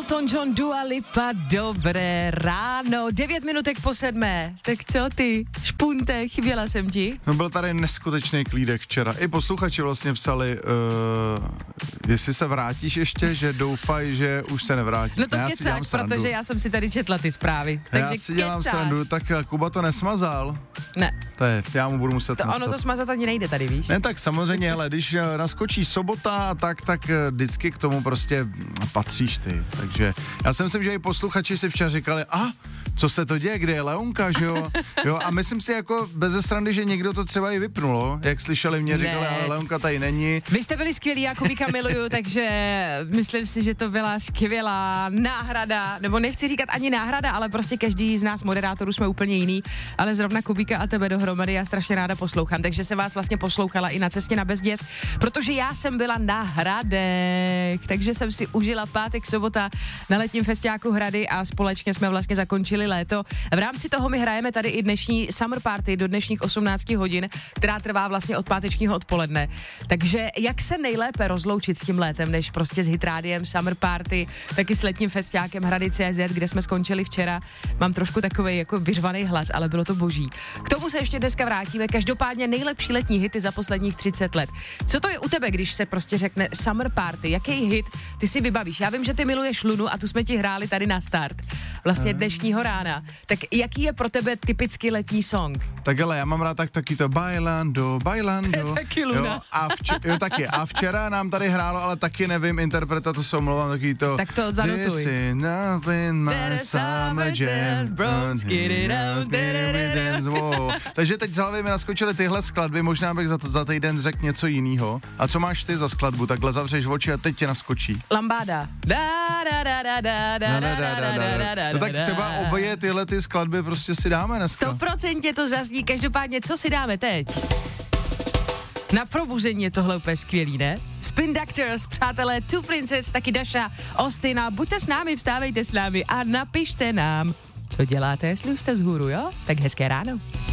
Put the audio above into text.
Elton John, Dua Lipa, dobré ráno, 9 minutek po 7. Tak co ty, špunte, chyběla jsem ti? No, byl tady neskutečný klídek včera. I posluchači vlastně psali, jestli se vrátíš ještě, že doufají, že už se nevrátí. No to kecáš, protože já jsem si tady četla ty zprávy. Takže já si dělám srandu, tak Kuba to nesmazal. Ne. To je, já mu budu muset Ono to smazat ani nejde tady, víš? Ne, tak samozřejmě, hele, když naskočí sobota a tak vždycky k tomu prostě patříš ty. Takže já si myslím, že i posluchači si včera říkali, co se to děje, kde je Leonka, že jo? Jo, a myslím si jako beze srandy, že někdo to třeba i vypnulo, jak slyšeli mě, říkali, ale Leonka tady není. Vy jste byli skvělí, já Kubíka miluju, takže myslím si, že to byla skvělá náhrada, nebo nechci říkat ani náhrada, ale prostě každý z nás moderátorů jsme úplně jiný, ale zrovna Kubíka a tebe dohromady já strašně ráda poslouchám, takže jsem vás vlastně poslouchala i na cestě na Bezděs, protože já jsem byla na Hradech, takže jsem si užila pátek, sobota na letním festiáku Hrady a společně jsme vlastně zakončili léto. V rámci toho my hrajeme tady i dnešní summer party do dnešních 18 hodin, která trvá vlastně od pátečního odpoledne. Takže jak se nejlépe rozloučit s tím létem, než prostě s Hitrádiem, summer party, taky s letním festiákem Hrady.cz, kde jsme skončili včera. Mám trošku takovej jako vyřvaný hlas, ale bylo to boží. K tomu se ještě dneska vrátíme. Každopádně nejlepší letní hity za posledních 30 let. Co to je u tebe, když se prostě řekne summer party? Jaký hit ty si vybavíš? Já vím, že ty miluješ Lunu a tu jsme ti hráli tady na start. Vlastně dnešního rána. Tak jaký je pro tebe typický letní song? Tak ale já mám rád taky to Bailando. To je taky Luna. Jo, taky. A včera nám tady hrálo, ale taky nevím, interpreta, to se omlouvám, taky to. Tak to zanotuj. This is not been my summer jam. Takže teď z hlavy mi naskočily tyhle skladby, možná bych za týden řekl něco jiného. A co máš ty za skladbu? Takhle zavřeš oči a teď tě naskočí. Lambáda. No tak třeba obě tyhle ty skladby prostě si dáme dneska. 100% to zazní, každopádně co si dáme teď? Na probuzení je tohle úplně skvělý, ne? Spin Doctors, přátelé, Two Princess, taky Dasha, Ostina, buďte s námi, vstávejte s námi a napište nám, co děláte, jestli už jste vzhůru, jo? Tak hezké ráno.